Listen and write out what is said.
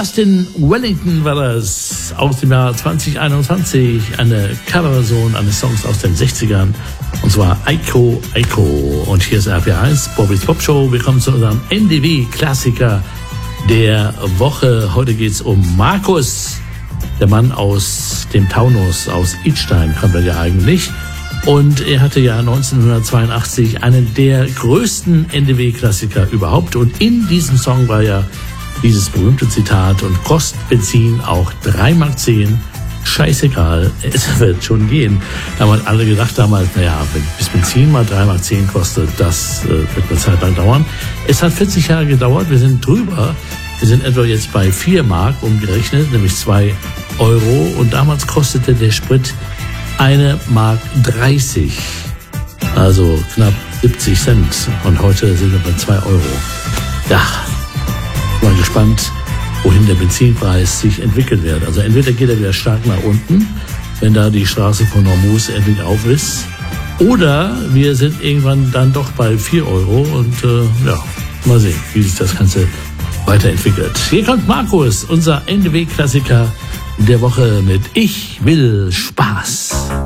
Justin Wellington war das aus dem Jahr 2021, eine Coverversion eines Songs aus den 60ern, und zwar Eiko Eiko. Und hier ist RPR1, Bobbys Pop Show. Wir kommen zu unserem NDW-Klassiker der Woche. Heute geht es um Markus, der Mann aus dem Taunus, aus Idstein kommt er ja eigentlich. Und er hatte ja 1982 einen der größten NDW-Klassiker überhaupt. Und in diesem Song war ja dieses berühmte Zitat: und kostet Benzin auch 3,10 Mark. Scheißegal, es wird schon gehen. Da haben alle gedacht damals, naja, bis Benzin mal 3,10 Mark kostet, das wird eine Zeit lang dauern. Es hat 40 Jahre gedauert, wir sind drüber. Wir sind etwa jetzt bei 4 Mark umgerechnet, nämlich 2 Euro. Und damals kostete der Sprit 1,30 Mark. Also knapp 70 Cent. Und heute sind wir bei 2 Euro. Ja, mal gespannt, wohin der Benzinpreis sich entwickeln wird. Also entweder geht er wieder stark nach unten, wenn da die Straße von Hormuz endlich auf ist, oder wir sind irgendwann dann doch bei 4 Euro und ja, mal sehen, wie sich das Ganze weiterentwickelt. Hier kommt Markus, unser NDW-Klassiker der Woche mit Ich will Spaß.